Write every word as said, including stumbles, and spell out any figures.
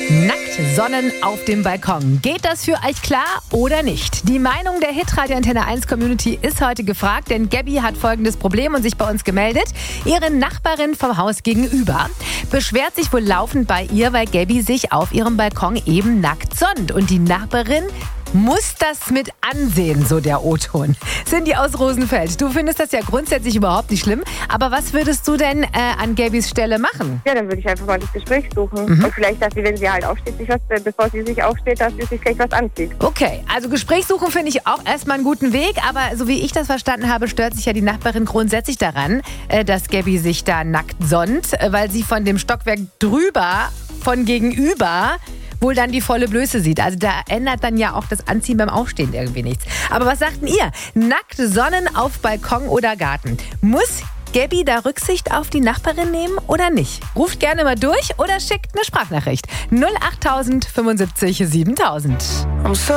Nackt sonnen auf dem Balkon. Geht das für euch klar oder nicht? Die Meinung der Hitradio Antenne eins Community ist heute gefragt, denn Gabby hat folgendes Problem und sich bei uns gemeldet. Ihre Nachbarin vom Haus gegenüber beschwert sich wohl laufend bei ihr, weil Gabby sich auf ihrem Balkon eben nackt sonnt. Und die Nachbarin muss das mit ansehen, so der O-Ton. Cindy aus Rosenfeld, du findest das ja grundsätzlich überhaupt nicht schlimm, aber was würdest du denn äh, an Gabbys Stelle machen? Ja, dann würde ich einfach mal das Gespräch suchen. Mhm. Und vielleicht, dass sie, wenn sie halt aufsteht, sich was, bevor sie sich aufsteht, dass sie sich vielleicht was anzieht. Okay, also Gespräch suchen finde ich auch erstmal einen guten Weg, aber so wie ich das verstanden habe, stört sich ja die Nachbarin grundsätzlich daran, äh, dass Gabby sich da nackt sonnt, äh, weil sie von dem Stockwerk drüber, von gegenüber, wohl dann die volle Blöße sieht. Also da ändert dann ja auch das Anziehen beim Aufstehen irgendwie nichts. Aber was sagten ihr? Nackt sonnen auf Balkon oder Garten. Muss Gabby da Rücksicht auf die Nachbarin nehmen oder nicht? Ruft gerne mal durch oder schickt eine Sprachnachricht. null acht tausend fünfundsiebzig siebentausend.